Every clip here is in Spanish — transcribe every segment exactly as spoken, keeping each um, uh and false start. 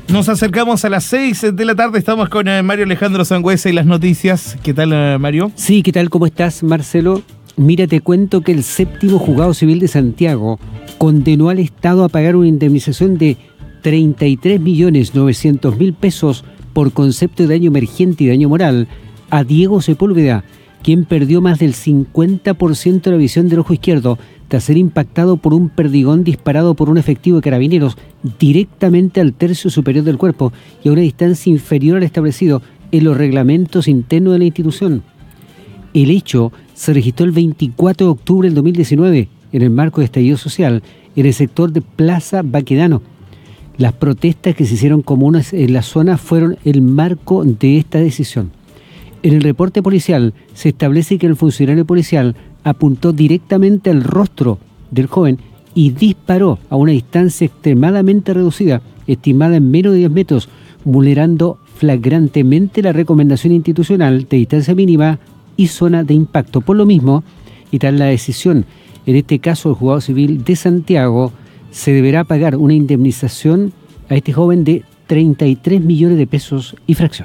Nos acercamos a las seis de la tarde, estamos con eh, Mario Alejandro Sangüesa y las noticias. ¿Qué tal, eh, Mario? Sí, ¿qué tal? ¿Cómo estás, Marcelo? Mira, te cuento que el séptimo Juzgado Civil de Santiago condenó al Estado a pagar una indemnización de treinta y tres millones novecientos mil pesos por concepto de daño emergente y daño moral a Diego Sepúlveda, quien perdió más del cincuenta por ciento de la visión del ojo izquierdo tras ser impactado por un perdigón disparado por un efectivo de carabineros directamente al tercio superior del cuerpo y a una distancia inferior al establecido en los reglamentos internos de la institución. El hecho se registró el veinticuatro de octubre del dos mil diecinueve en el marco de estallido social en el sector de Plaza Baquedano. Las protestas que se hicieron comunes en la zona fueron el marco de esta decisión. En el reporte policial se establece que el funcionario policial apuntó directamente al rostro del joven y disparó a una distancia extremadamente reducida, estimada en menos de diez metros, vulnerando flagrantemente la recomendación institucional de distancia mínima y zona de impacto. Por lo mismo, y tras la decisión, en este caso el Juzgado Civil de Santiago, se deberá pagar una indemnización a este joven de treinta y tres millones de pesos y fracción.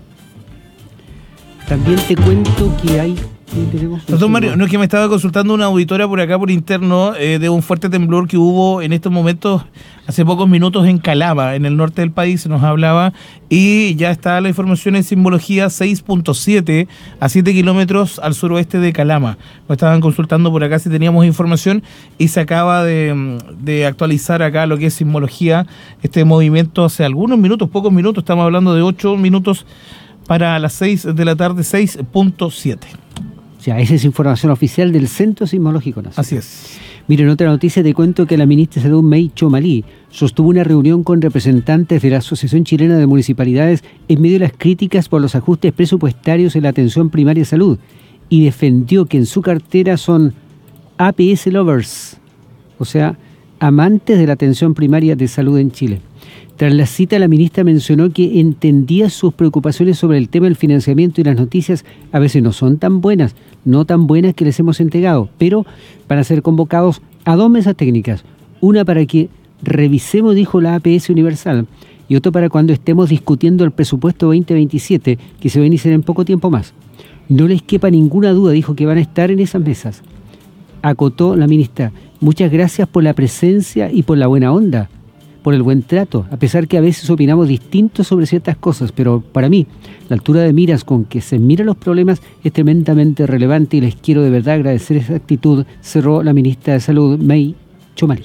También te cuento que hay... Perdón, Mario, no es que me estaba consultando una auditora por acá por interno eh, de un fuerte temblor que hubo en estos momentos, hace pocos minutos en Calama, en el norte del país, nos hablaba, y ya está la información en sismología seis punto siete a siete kilómetros al suroeste de Calama. Nos estaban consultando por acá si teníamos información y se acaba de, de actualizar acá lo que es sismología, este movimiento hace algunos minutos, pocos minutos, estamos hablando de ocho minutos para las seis de la tarde, seis punto siete. O sea, esa es información oficial del Centro Sismológico Nacional. Así es. Mira, en otra noticia te cuento que la ministra de Salud, May Chomalí, sostuvo una reunión con representantes de la Asociación Chilena de Municipalidades en medio de las críticas por los ajustes presupuestarios en la atención primaria de salud y defendió que en su cartera son A P S lovers, o sea, amantes de la atención primaria de salud en Chile. Tras la cita, la ministra mencionó que entendía sus preocupaciones sobre el tema del financiamiento y las noticias a veces no son tan buenas, no tan buenas que les hemos entregado, pero para ser convocados a dos mesas técnicas, una para que revisemos, dijo, la A P S universal, y otra para cuando estemos discutiendo el presupuesto veinte veintisiete, que se va a iniciar en poco tiempo más. No les quepa ninguna duda, dijo, que van a estar en esas mesas. Acotó la ministra: muchas gracias por la presencia y por la buena onda, por el buen trato, a pesar que a veces opinamos distintos sobre ciertas cosas, pero para mí, la altura de miras con que se miran los problemas es tremendamente relevante y les quiero de verdad agradecer esa actitud, cerró la ministra de Salud, May Chomalí.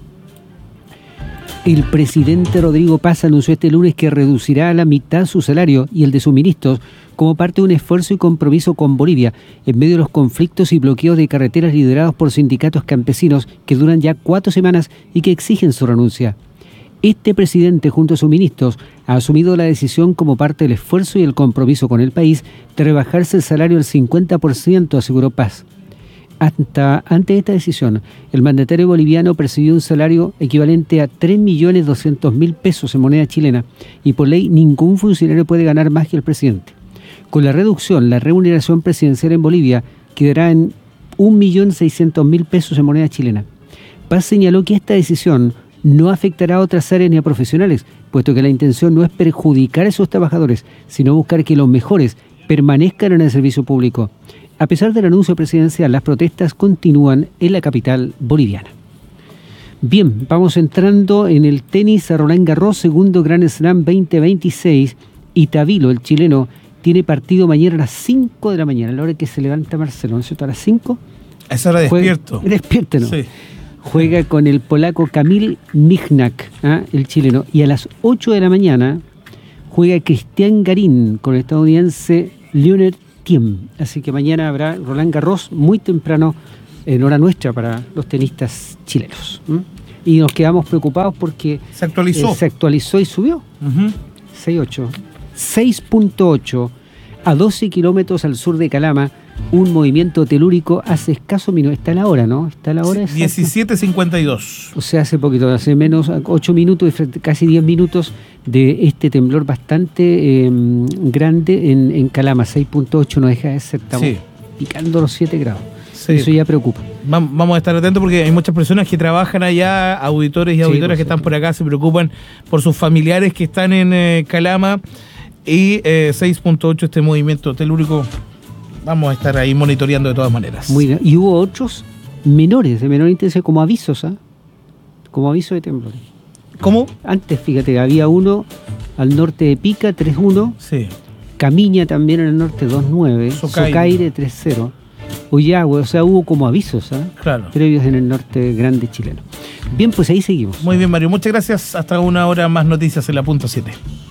El presidente Rodrigo Paz anunció este lunes que reducirá a la mitad su salario y el de sus ministros como parte de un esfuerzo y compromiso con Bolivia en medio de los conflictos y bloqueos de carreteras liderados por sindicatos campesinos que duran ya cuatro semanas y que exigen su renuncia. Este presidente, junto a sus ministros, ha asumido la decisión como parte del esfuerzo y el compromiso con el país de rebajarse el salario al cincuenta por ciento, aseguró Paz. Hasta ante esta decisión, el mandatario boliviano percibió un salario equivalente a tres millones doscientos mil pesos en moneda chilena y por ley ningún funcionario puede ganar más que el presidente. Con la reducción, la remuneración presidencial en Bolivia quedará en un millón seiscientos mil pesos en moneda chilena. Paz señaló que esta decisión no afectará a otras áreas ni a profesionales, puesto que la intención no es perjudicar a esos trabajadores, sino buscar que los mejores permanezcan en el servicio público. A pesar del anuncio presidencial, las protestas continúan en la capital boliviana. Bien, vamos entrando en el tenis a Roland Garros, segundo Grand Slam veinte veintiséis, y Tavilo, el chileno, tiene partido mañana a las cinco de la mañana, a la hora que se levanta Marcelo, ¿no es cierto? A las cinco. A esa hora despierto. Despierto, ¿no? Sí. Juega con el polaco Kamil Michnak, ¿eh? el chileno, y a las ocho de la mañana juega Cristian Garín con el estadounidense Leonard Thiem. Así que mañana habrá Roland Garros muy temprano, en hora nuestra, para los tenistas chilenos. ¿eh? Y nos quedamos preocupados porque se actualizó, eh, se actualizó y subió. Uh-huh. seis ocho. seis punto ocho a doce kilómetros al sur de Calama. Un movimiento telúrico hace escaso minuto, está la hora, ¿no? Está la hora diecisiete cincuenta y dos. O sea, hace poquito, hace menos ocho minutos, casi diez minutos de este temblor bastante eh, grande en, en Calama. Seis punto ocho no deja de ser, estamos sí. picando los siete grados. Sí. Eso ya preocupa. Vamos a estar atentos porque hay muchas personas que trabajan allá, auditores y auditoras sí, que están por acá, se preocupan por sus familiares que están en eh, Calama. Y eh, seis punto ocho este movimiento telúrico, vamos a estar ahí monitoreando de todas maneras. Muy bien. Y hubo otros menores, de menor intensidad, como avisos, ¿ah? ¿eh? Como aviso de temblores. ¿Cómo? Antes, fíjate, había uno al norte de Pica, tres uno. Sí. Camiña también en el norte, dos nueve. Socaire, Socaire tres cero. Ollagüe, o sea, hubo como avisos, ¿eh? Claro. Previos en el norte grande chileno. Bien, pues ahí seguimos. Muy bien, Mario. Muchas gracias. Hasta una hora más noticias en la punto siete.